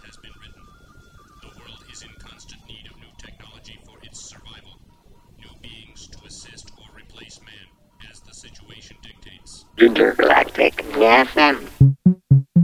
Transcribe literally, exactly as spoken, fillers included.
has been written. The world is in constant need of new technology for its survival. New beings to assist or replace man as the situation dictates. Intergalactic F M.